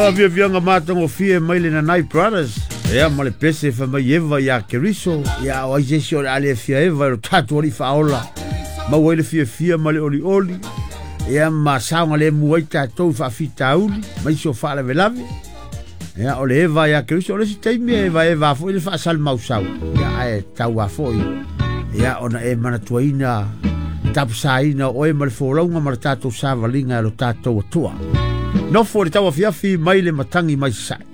via vianga matango fie mai le Nanai Brothers. Ea male pese fa mai Eva ya Keriso. Ya o aise o ale fia Eva o tatu ori faola. Ma wele fia male oli oli. Ea ma saunga le muaita tou fa fitauli. Mai so fa le velave. Ea o le Eva ya Keriso. O le si teimi Eva fo ile fa sal mausau. Ya e tau a foi. Ea ona e mana tuaina. Tapu saina o e male fōraunga mara tātou sāwalinga e lo tātou atua. No fo le tawa fiafi mai le matangi mai sai.